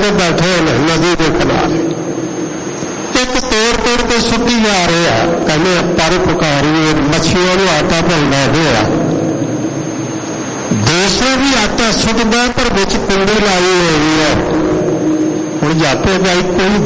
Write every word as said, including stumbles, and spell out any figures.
के बैठे हैं नदी के किनारे, एक तोड़ तोड़ के सुट्टी जा रहे हैं, कहने परोपकारी मछलियों को आटा भुनना गया। दूसरे भी आटा सुटदा पर बिच पिंडी लाई हुई है। हुण जापे भाई कोई